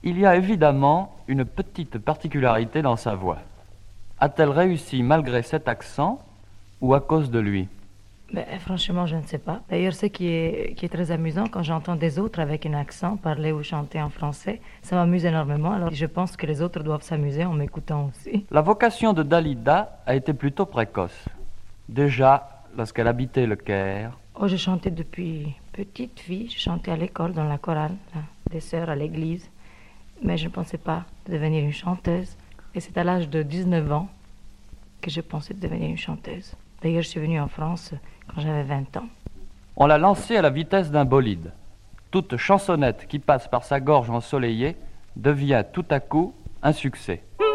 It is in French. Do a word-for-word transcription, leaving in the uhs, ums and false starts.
Il y a évidemment une petite particularité dans sa voix. A-t-elle réussi malgré cet accent ou à cause de lui? Ben, franchement, je ne sais pas. D'ailleurs, ce qui est, qui est très amusant, quand j'entends des autres avec un accent parler ou chanter en français, ça m'amuse énormément. Alors, je pense que les autres doivent s'amuser en m'écoutant aussi. La vocation de Dalida a été plutôt précoce. Déjà, lorsqu'elle habitait le Caire. Oh, je chantais depuis petite fille. Je chantais à l'école, dans la chorale, là, des sœurs à l'église. Mais je ne pensais pas devenir une chanteuse. Et c'est à l'âge de dix-neuf ans que je pensais devenir une chanteuse. D'ailleurs, je suis venue en France quand j'avais vingt ans. On l'a lancée à la vitesse d'un bolide. Toute chansonnette qui passe par sa gorge ensoleillée devient tout à coup un succès.